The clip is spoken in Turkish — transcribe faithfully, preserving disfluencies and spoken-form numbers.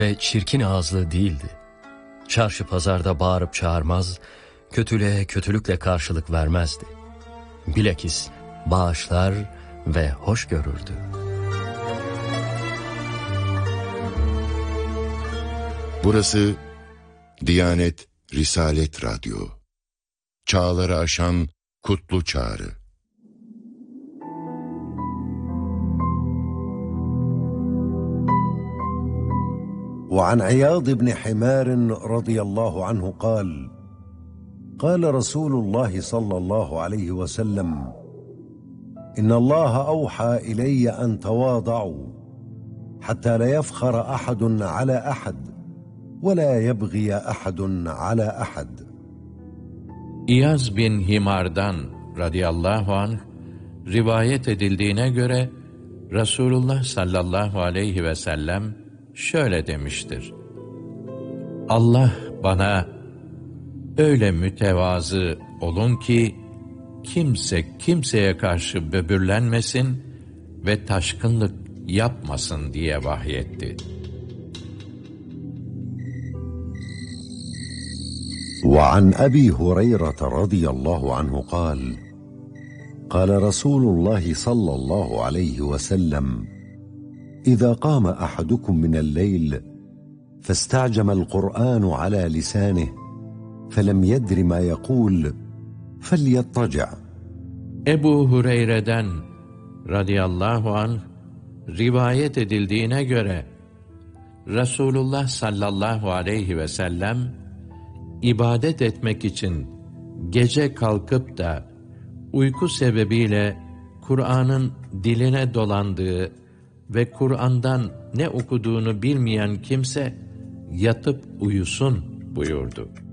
ve çirkin ağızlı değildi. Çarşı pazarda bağırıp çağırmaz, kötülüğe kötülükle karşılık vermezdi. Bilakis bağışlar ve hoş görürdü. Burası Diyanet Risalet Radyo. Çağları aşan kutlu çağrı. وعن عياض بن حمار رضي الله عنه قال قال رسول الله صلى الله عليه وسلم إن الله أوحى إلي أن تواضعوا حتى لا يفخر أحد على أحد ولا يبغي أحد على أحد. İyaz bin Himar'dan radıyallahu anh rivayet edildiğine göre Resulullah sallallahu aleyhi ve sellem şöyle demiştir: Allah bana öyle mütevazı olun ki kimse kimseye karşı böbürlenmesin ve taşkınlık yapmasın diye vahyetti. وعن أبي هريرة رضي الله عنه قال قال رسول الله صلى الله عليه وسلم إذا قام أحدكم من الليل فاستعجم القرآن على لسانه فلم يدر ما يقول فليضطجع. Ebu Hureyre'den radıyallahu anh rivayet edildiğine göre Resulullah sallallahu aleyhi ve sellem ibadet etmek için gece kalkıp da uyku sebebiyle Kur'an'ın diline dolandığı ve Kur'an'dan ne okuduğunu bilmeyen kimse yatıp uyusun buyurdu.